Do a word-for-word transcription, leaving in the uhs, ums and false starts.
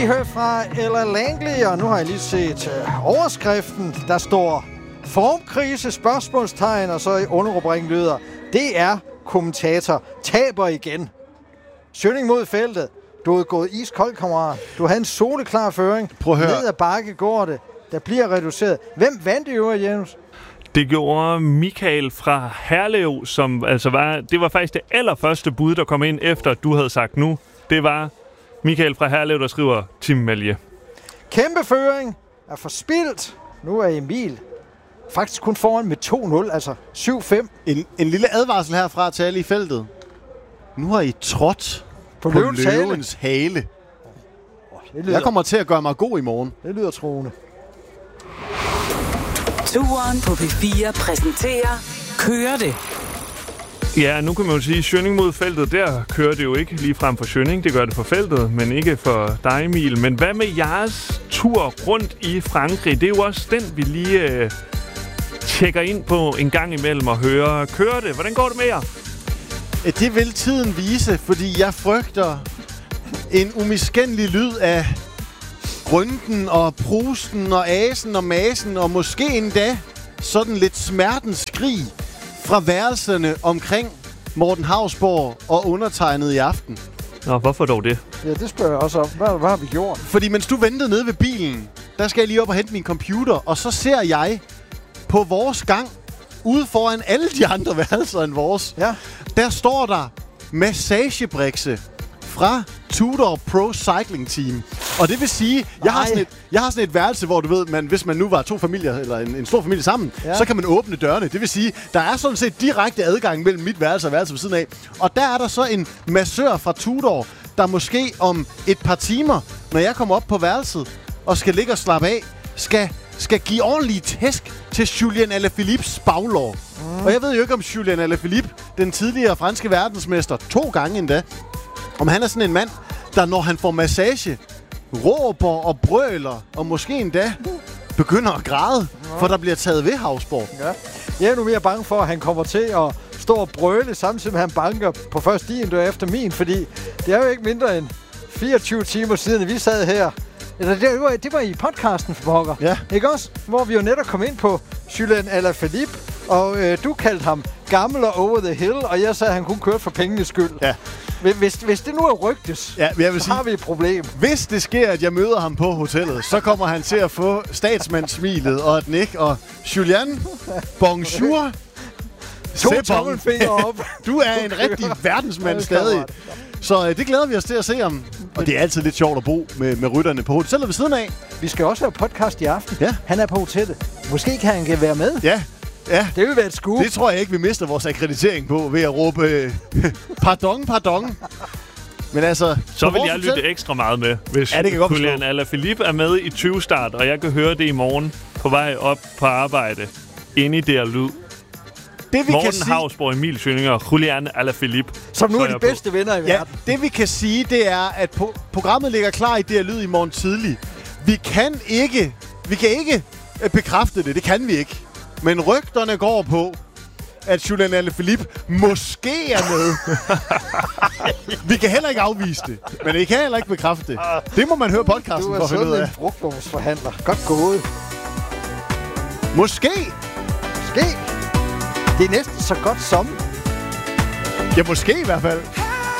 lige hørt fra Ella Langley, og nu har jeg lige set øh, overskriften. Der står formkrise, spørgsmålstegn, og så i underrubrikken lyder, det er kommentator, taber igen. Schønning mod feltet. Du er gået iskold, kammerat. Du havde en soleklar føring. Prøv at høre. Ned ad bakke går det. Der bliver reduceret. Hvem vandt i øvrigt, Jens? Det gjorde Michael fra Herlev, som altså var, det var faktisk det allerførste bud, der kom ind efter, du havde sagt nu. Det var Michael fra Herlev, der skriver Tim Malje. Kæmpe føring er forspildt. Nu er Emil faktisk kun foran med to nul, altså syv fem. En, en lille advarsel herfra til alle i feltet. Nu har I trådt på, på løvens, løvens hale. hale. Oh, lyder, jeg kommer til at gøre mig god i morgen. Det lyder troende. Turen på P fire præsenterer Kører det. Ja, nu kan man jo sige, at Schønning mod feltet, der kører det jo ikke lige frem for Schønning. Det gør det for feltet, men ikke for dig, Emil. Men hvad med jeres tur rundt i Frankrig? Det er jo også den, vi lige øh, tjekker ind på en gang imellem og hører. Kører det? Hvordan går det med jer? Det vil tiden vise, fordi jeg frygter en umiskendelig lyd af Grønten og Prusten og Asen og Masen og måske endda sådan lidt smertens skrig fra værelserne omkring Morten Hausborg og undertegnet i aften. Nå, hvorfor dog det? Ja, det spørger jeg også om. Hvad, hvad har vi gjort? Fordi mens du ventede nede ved bilen, der skal jeg lige op og hente min computer, og så ser jeg på vores gang, ude foran alle de andre værelser end vores, ja. Der står der massagebrikse fra Tudor Pro Cycling Team. Og det vil sige, jeg har, sådan et, jeg har sådan et værelse, hvor du ved, man, hvis man nu var to familier, eller en, en stor familie sammen, ja. Så kan man åbne dørene. Det vil sige, der er sådan set direkte adgang mellem mit værelse og værelse ved siden af. Og der er der så en massør fra Tudor, der måske om et par timer, når jeg kommer op på værelset og skal ligge og slappe af, skal, skal give ordentlige tæsk til Julien Alaphilippes baglår. Mm. Og jeg ved jo ikke, om Julien Alaphilippe, den tidligere franske verdensmester, to gange endda, om han er sådan en mand, der når han får massage, råber og brøler, og måske endda begynder at græde, ja. For der bliver taget ved Hausborg. Ja. Jeg er nu mere bange for, at han kommer til at stå og brøle, samtidig med at han banker på først din dør efter min, fordi det er jo ikke mindre end fireogtyve timer siden, vi sad her. Eller det var, det var i podcasten for pokker. Ja. Ikke også? Hvor vi jo netop kom ind på Julien Alaphilippe, og øh, du kaldte ham gammel og over the hill, og jeg sagde, at han kun kørte for pengenes skyld. Ja. Hvis, hvis det nu er rygtes, ja, jeg vil så sige, har vi et problem. Hvis det sker, at jeg møder ham på hotellet, så kommer han til at få statsmandssmilet og et nik, og Julian, bonjour, to tommelfingre op. Du er en rigtig verdensmand stadig. Så øh, det glæder vi os til at se om. Og det er altid lidt sjovt at bo med, med rytterne på hotellet ved siden af. Vi skal også have podcast i aften. Ja. Han er på hotellet. Måske kan han kan være med. Ja. Ja. Det vil være et scoop. Det tror jeg ikke, vi mister vores akkreditering på ved at råbe øh, pardon, pardon. Men altså... Så vil jeg lytte ekstra meget med, hvis ja, Julien Alaphilippe er med i tyve start, og jeg kan høre det i morgen på vej op på arbejde. Inde i der lyd. Det, vi Morten kan sige... Hausborg, Emil Schønning og Julian Alaphilippe. Som nu er de bedste på. venner i ja, verden. Det vi kan sige, det er, at po- programmet ligger klar i der lyd i morgen tidlig. Vi kan ikke... Vi kan ikke øh, bekræfte det. Det kan vi ikke. Men rygterne går på, at Julien Alaphilippe måske er med. Vi kan heller ikke afvise det, men vi kan heller ikke bekræfte det. Det må man høre podcasten for at finde ud af. Du er sådan en frugtvognsforhandler. Godt gået. Måske. Måske. Det er næsten så godt som. Ja, måske i hvert fald.